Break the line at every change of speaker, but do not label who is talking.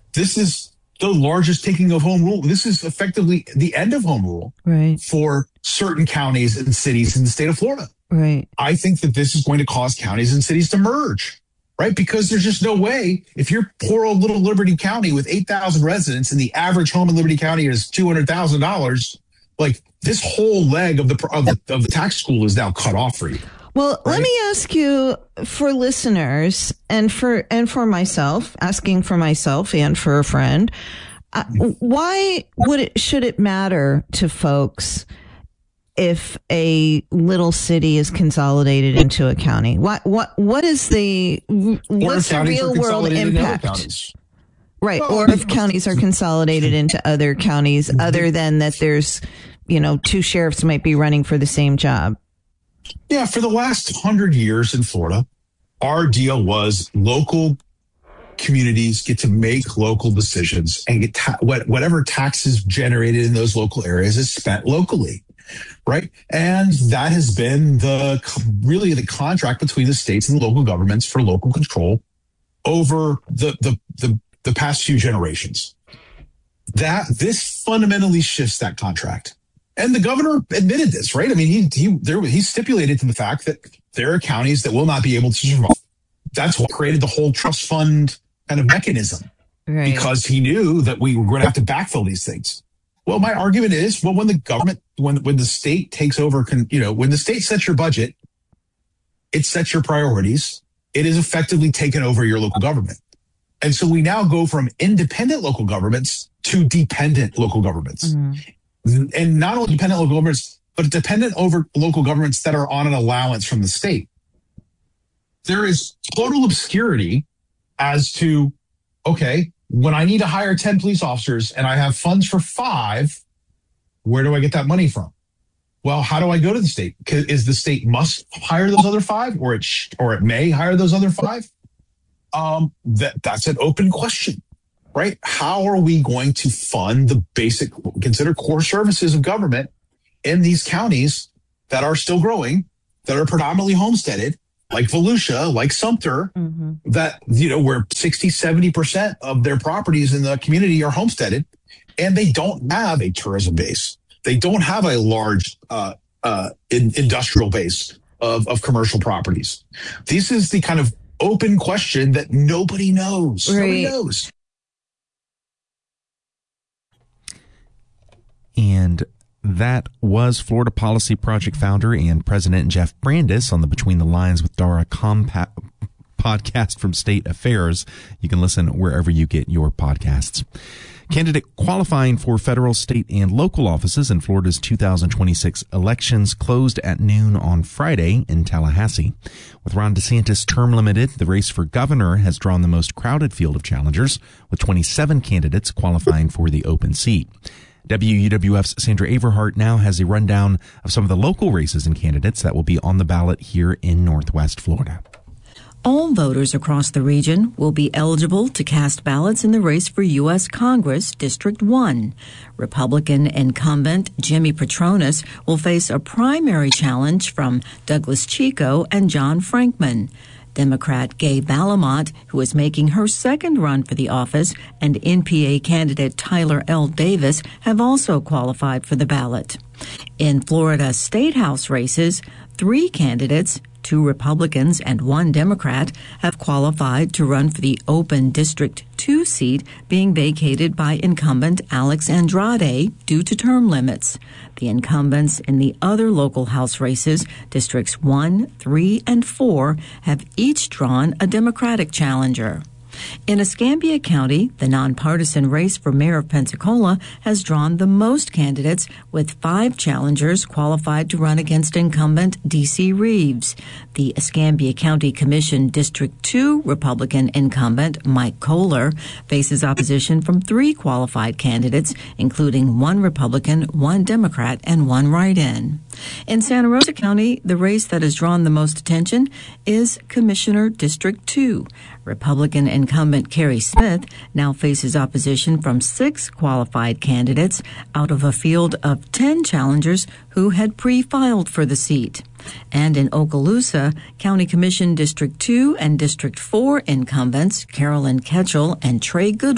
this is the largest taking of home rule. This is effectively the end of home rule for certain counties and cities in the state of Florida.
Right.
I think that this is going to cause counties and cities to merge, right? Because there's just no way, if you're poor old little Liberty County with 8,000 residents and the average home in Liberty County is $200,000, like this whole leg of the tax pool is now cut off for you.
Well, right? Let me ask you, for listeners and for myself, asking for myself and for a friend, why should it matter to folks if a little city is consolidated into a county? What's the real world impact? Right, well, or if counties are consolidated into other counties, other than that there's, two sheriffs might be running for the same job.
Yeah, for the last 100 years in Florida, our deal was local communities get to make local decisions and get whatever taxes generated in those local areas is spent locally, right? And that has been really the contract between the states and the local governments for local control over the past few generations. This fundamentally shifts that contract. And the governor admitted this, right? I mean, he stipulated to the fact that there are counties that will not be able to survive. That's what created the whole trust fund kind of mechanism, right? Because he knew that we were going to have to backfill these things. Well, my argument is, when the government, when the state takes over, when the state sets your budget, it sets your priorities. It is effectively taken over your local government. And so we now go from independent local governments to dependent local governments. Mm-hmm. And not only dependent local governments, but dependent over local governments that are on an allowance from the state. There is total obscurity as to, okay, when I need to hire 10 police officers and I have funds for 5, where do I get that money from? Well, how do I go to the state? Is the state must hire those other 5, or it may hire those other 5? That's an open question. Right? How are we going to fund the basic, considered core services of government in these counties that are still growing, that are predominantly homesteaded, like Volusia, like Sumter, mm-hmm. that, where 60-70% of their properties in the community are homesteaded, and they don't have a tourism base. They don't have a large industrial base of commercial properties. This is the kind of open question that nobody knows. Right. Nobody knows.
And that was Florida Policy Project founder and president Jeff Brandes on the Between the Lines with Dara podcast from State Affairs. You can listen wherever you get your podcasts. Candidate qualifying for federal, state, and local offices in Florida's 2026 elections closed at noon on Friday in Tallahassee. With Ron DeSantis term limited, the race for governor has drawn the most crowded field of challengers, with 27 candidates qualifying for the open seat. WUWF's Sandra Averhart now has a rundown of some of the local races and candidates that will be on the ballot here in Northwest Florida.
All voters across the region will be eligible to cast ballots in the race for U.S. Congress District 1. Republican incumbent Jimmy Patronis will face a primary challenge from Douglas Chico and John Frankman. Democrat Gay Ballamont, who is making her second run for the office, and NPA candidate Tyler L. Davis have also qualified for the ballot. In Florida State House races, 3 candidates, 2 Republicans and 1 Democrat, have qualified to run for the open District 2 seat being vacated by incumbent Alex Andrade due to term limits. The incumbents in the other local House races, Districts 1, 3, and 4, have each drawn a Democratic challenger. In Escambia County, the nonpartisan race for mayor of Pensacola has drawn the most candidates, with 5 challengers qualified to run against incumbent D.C. Reeves. The Escambia County Commission District 2 Republican incumbent Mike Kohler faces opposition from 3 qualified candidates, including 1 Republican, 1 Democrat, and 1 write-in. In Santa Rosa County, the race that has drawn the most attention is Commissioner District 2. Republican incumbent Kerry Smith now faces opposition from 6 qualified candidates out of a field of 10 challengers who had pre-filed for the seat. And in Okaloosa, County Commission District 2 and District 4 incumbents Carolyn Ketchel and Trey Goodwin